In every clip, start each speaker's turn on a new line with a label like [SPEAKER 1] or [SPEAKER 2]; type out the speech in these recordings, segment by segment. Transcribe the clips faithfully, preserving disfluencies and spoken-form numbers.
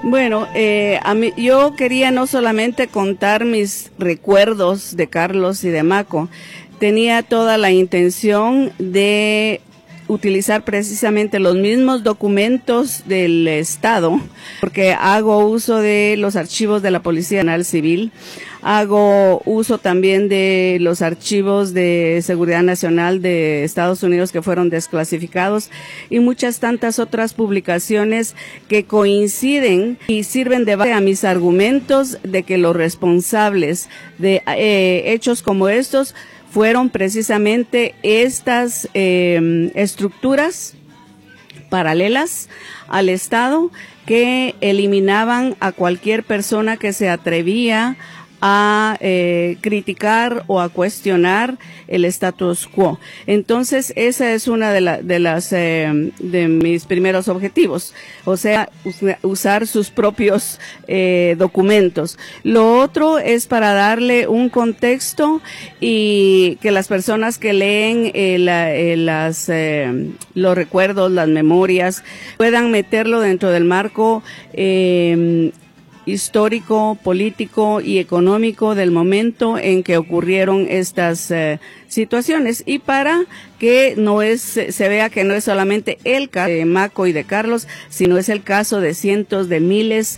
[SPEAKER 1] Bueno, eh, a mí, yo quería no solamente contar mis recuerdos de Carlos y de Maco, tenía toda la intención de utilizar precisamente los mismos documentos del Estado, porque hago uso de los archivos de la Policía Nacional Civil, hago uso también de los archivos de Seguridad Nacional de Estados Unidos que fueron desclasificados y muchas tantas otras publicaciones que coinciden y sirven de base a mis argumentos de que los responsables de eh, hechos como estos fueron precisamente estas eh, estructuras paralelas al Estado que eliminaban a cualquier persona que se atrevía a eh, criticar o a cuestionar el status quo. Entonces, esa es una de, la, de las eh, de mis primeros objetivos, o sea, usar sus propios eh, documentos. Lo otro es para darle un contexto y que las personas que leen eh, la, eh, las eh, los recuerdos, las memorias, puedan meterlo dentro del marco eh, histórico, político y económico del momento en que ocurrieron estas eh, situaciones, y para que no es se vea que no es solamente el caso de Maco y de Carlos, sino es el caso de cientos de miles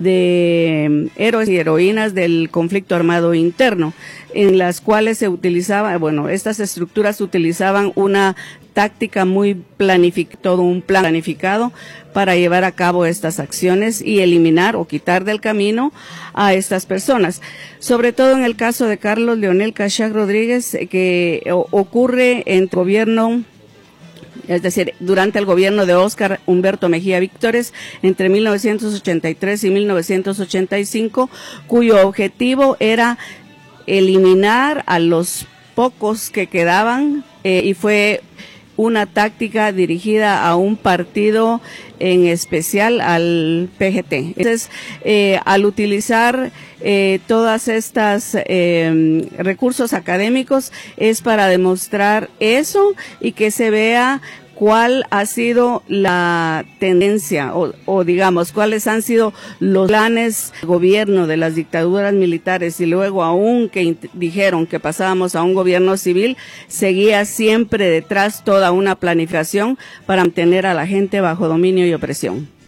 [SPEAKER 1] de héroes y heroínas del conflicto armado interno, en las cuales se utilizaba, bueno, estas estructuras utilizaban una táctica muy planificada, todo un plan planificado para llevar a cabo estas acciones y eliminar o quitar del camino a estas personas. Sobre todo en el caso de Carlos Leonel Cachac Rodríguez, que ocurre en el gobierno, es decir, durante el gobierno de Óscar Humberto Mejía Víctores, entre mil novecientos ochenta y tres y mil novecientos ochenta y cinco, cuyo objetivo era eliminar a los pocos que quedaban, eh, y fue una táctica dirigida a un partido en especial, al P G T. Entonces, eh, al utilizar eh, todas estas eh, recursos académicos es para demostrar eso y que se vea cuál ha sido la tendencia o, o digamos cuáles han sido los planes de gobierno de las dictaduras militares, y luego aún que dijeron que pasábamos a un gobierno civil, seguía siempre detrás toda una planificación para mantener a la gente bajo dominio y opresión.